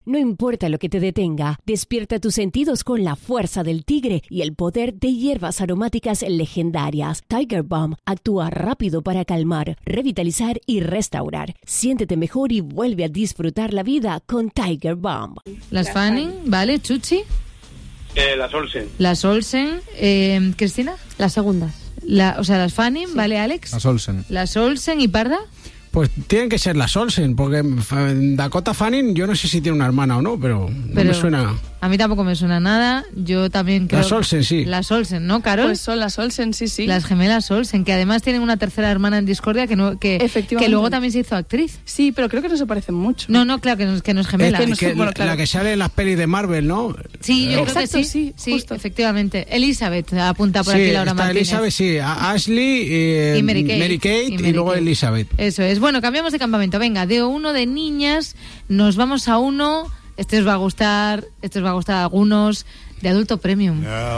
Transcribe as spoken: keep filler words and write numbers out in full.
No importa lo que te detenga, despierta tus sentidos con la fuerza del tigre y el poder de hierbas aromáticas legendarias. Tiger Balm actúa rápido para calmar, revitalizar y restaurar. Siéntete mejor y vuelve a disfrutar la vida con Tiger Balm. Las Fanning, ¿vale? Chuchi. Eh, las Olsen. Las Olsen. Eh, ¿Cristina? Las segundas. La, o sea, las Fanning, sí. ¿Vale, Alex? Las Olsen. Las Olsen y Parda. Pues tienen que ser las Olsen, porque Dakota Fanning, yo no sé si tiene una hermana o no, pero, pero no me suena. A mí tampoco me suena nada. Yo también creo. Las Olsen, sí. Las Olsen, ¿no, Carol? Pues son las Olsen, sí, sí. Las gemelas Olsen, que además tienen una tercera hermana en discordia que no, que, que luego también se hizo actriz. Sí, pero creo que no se parecen mucho. No, no, claro que no, que no es gemela. Es que, es que, bueno, claro. La que sale en las pelis de Marvel, ¿no? Sí, yo Exacto, creo que sí. Sí, sí justo. Elizabeth. Elizabeth, apunta por sí, aquí Laura está Martínez. Elizabeth, sí. A Ashley eh, y Mary Kate. Mary Kate y, Mary y luego Kate. Elizabeth. Eso es. Bueno, cambiamos de campamento. Venga, de uno de niñas nos vamos a uno. Este os va a gustar, este os va a gustar a algunos, de adulto premium. Yeah.